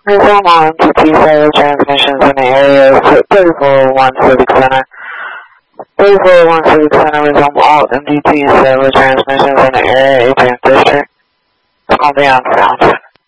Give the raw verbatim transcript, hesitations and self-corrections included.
Resume all M T T cellular transmissions in the area of thirty-four oh one Civic Center. thirty-four oh one Civic Center, resume all M T T cellular transmissions in the area Adrian District. It's going to be on sound.